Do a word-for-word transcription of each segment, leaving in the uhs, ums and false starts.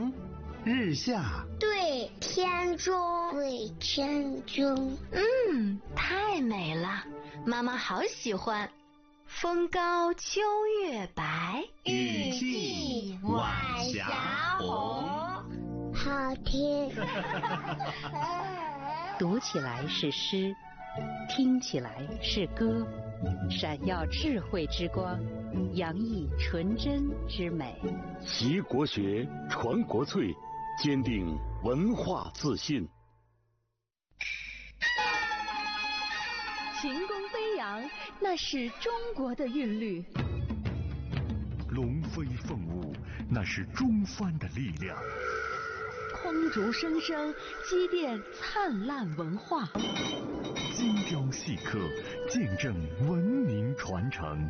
阳，日下。 对，天中。 对，天中。 嗯，太美了，妈妈好喜欢。风高秋月白， 雨霁晚霞红。 好听。 读起来是诗，听起来是歌，闪耀智慧之光，洋溢纯真之美。 习国学，传国粹，坚定文化自信。 琴弓飞扬，那是中国的韵律； 龙飞凤舞，那是中藩的力量； 空竹声声，积淀灿烂文化； 精雕细刻，见证文明传承。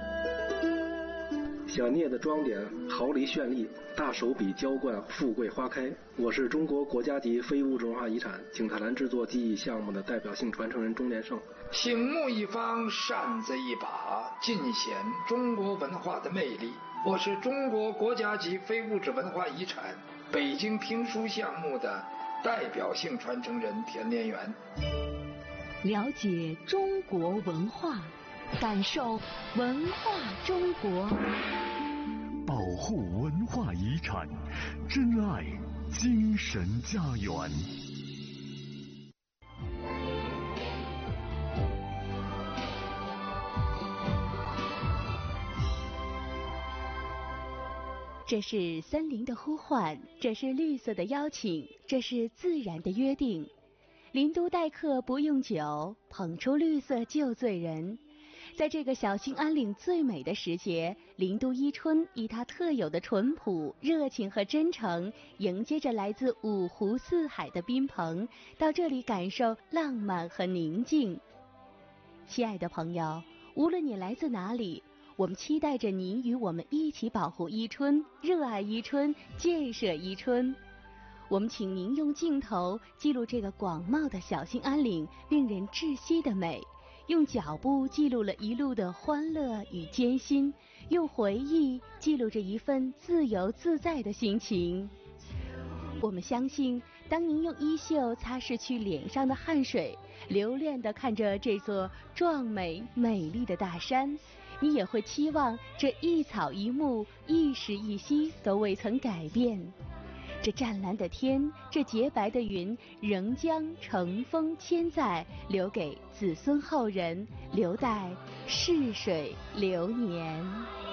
小镊子装点，毫厘绚丽；大手笔浇灌，富贵花开。我是中国国家级非物质文化遗产景泰蓝制作技艺项目的代表性传承人钟连胜。 醒目一方，扇子一把，尽显中国文化的魅力。我是中国国家级非物质文化遗产北京评书项目的代表性传承人田连元。 了解中国文化，感受文化中国。 保护文化遗产，珍爱精神家园。 这是森林的呼唤，这是绿色的邀请，这是自然的约定。林都待客不用酒，捧出绿色就醉人。在这个小兴安岭最美的时节，林都伊春以它特有的淳朴、热情和真诚，迎接着来自五湖四海的宾朋，到这里感受浪漫和宁静。亲爱的朋友，无论你来自哪里，我们期待着您与我们一起保护伊春，热爱伊春，建设伊春。我们请您用镜头记录这个广袤的小兴安岭令人窒息的美，用脚步记录了一路的欢乐与艰辛，用回忆记录着一份自由自在的心情。我们相信，当您用衣袖擦拭去脸上的汗水，留恋地看着这座壮美美丽的大山，你也会期望这一草一木、一时一息都未曾改变。这湛蓝的天，这洁白的云，仍将乘风千载，留给子孙后人，留待逝水流年。